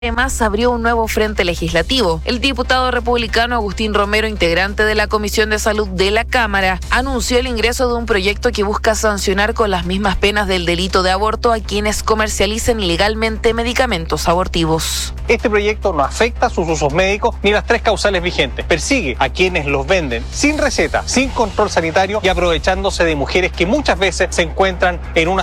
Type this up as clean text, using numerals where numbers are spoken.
Además, abrió un nuevo frente legislativo. El diputado republicano Agustín Romero, integrante de la Comisión de Salud de la Cámara, anunció el ingreso de un proyecto que busca sancionar con las mismas penas del delito de aborto a quienes comercialicen ilegalmente medicamentos abortivos. Este proyecto no afecta a sus usos médicos ni las 3 causales vigentes. Persigue a quienes los venden sin receta, sin control sanitario y aprovechándose de mujeres que muchas veces se encuentran en una